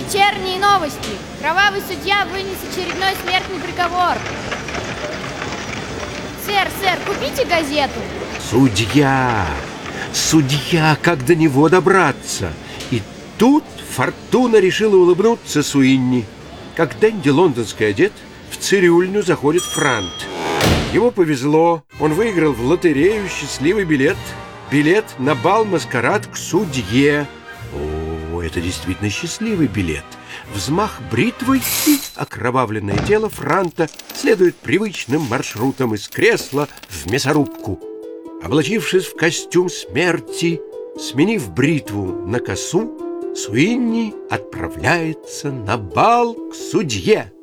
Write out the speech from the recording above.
Вечерние новости. Кровавый судья вынес очередной смертный приговор. Сэр, купите газету. Судья, как до него добраться? И тут Фортуна решила улыбнуться Суинни. Как Дэнди лондонский одет, в цирюльню заходит Франт. Ему повезло, он выиграл в лотерею счастливый билет. Билет на бал-маскарад к судье. О, это действительно счастливый билет. Взмах бритвой, и окровавленное тело Франта следует привычным маршрутом из кресла в мясорубку. Облачившись в костюм смерти, сменив бритву на косу, Суинни отправляется на бал к судье.